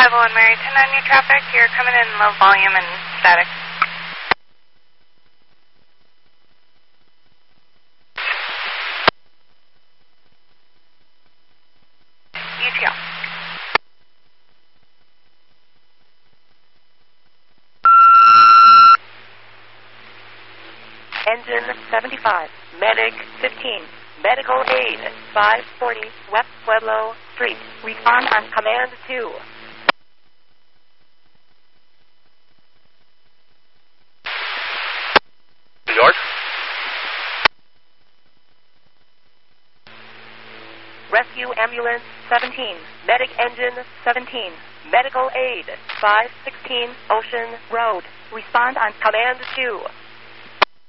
501 Mary, 10 on new traffic. You're coming in low volume and static. UTL. Engine 75, Medic 15, Medical Aid 540 West Pueblo Street. Respond on Command 2. New York. Rescue Ambulance 17, Medic Engine 17, Medical Aid 516 Ocean Road. Respond on Command 2.